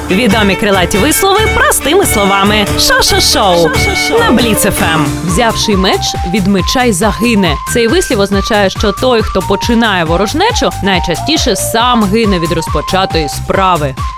Відомі крилаті вислови простими словами. Шо-шо-шоу на Бліц ФМ. Взявши меч, від меча й загине. Цей вислів означає, що той, хто починає ворожнечу, найчастіше сам гине від розпочатої справи.